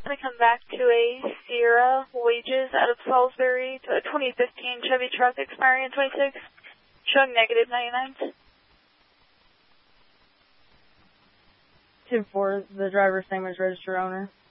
going to come back to a Sierra Wages out of Salisbury to a 2015 Chevy truck expiring in 26, showing negative 99. 2-4, the driver's name is registered owner.